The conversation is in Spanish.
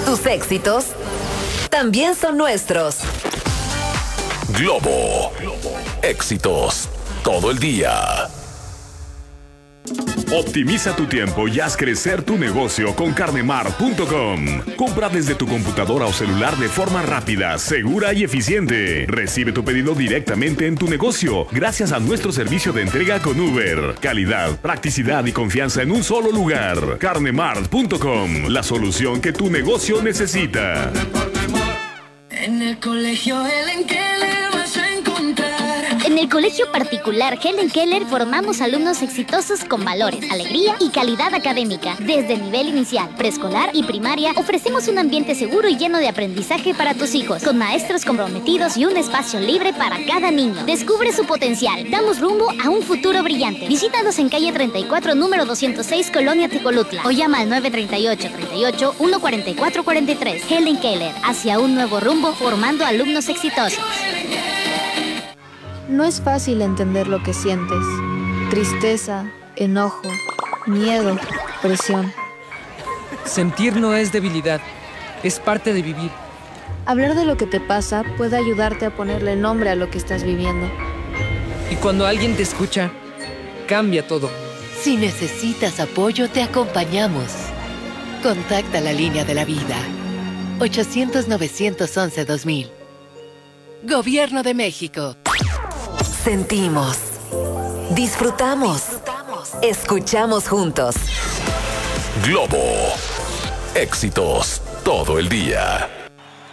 Tus éxitos también son nuestros. Globo. Éxitos todo el día. Optimiza tu tiempo y haz crecer tu negocio con carnemart.com. Compra desde tu computadora o celular de forma rápida, segura y eficiente. Recibe tu pedido directamente en tu negocio gracias a nuestro servicio de entrega con Uber. Calidad, practicidad y confianza en un solo lugar. Carnemart.com, la solución que tu negocio necesita. En el colegio Helen Keller vas a encontrar. En el colegio particular Helen Keller formamos alumnos exitosos con valores, alegría y calidad académica. Desde nivel inicial, preescolar y primaria, ofrecemos un ambiente seguro y lleno de aprendizaje para tus hijos, con maestros comprometidos y un espacio libre para cada niño. Descubre su potencial. Damos rumbo a un futuro brillante. Visítanos en calle 34, número 206, Colonia Tecolutla, o llama al 938-38-144-43. Helen Keller, hacia un nuevo rumbo, formando alumnos exitosos. No es fácil entender lo que sientes. Tristeza, enojo, miedo, presión. Sentir no es debilidad, es parte de vivir. Hablar de lo que te pasa puede ayudarte a ponerle nombre a lo que estás viviendo. Y cuando alguien te escucha, cambia todo. Si necesitas apoyo, te acompañamos. Contacta la línea de la vida. 800-911-2000. Gobierno de México. Sentimos, disfrutamos, escuchamos juntos. Globo. Éxitos todo el día.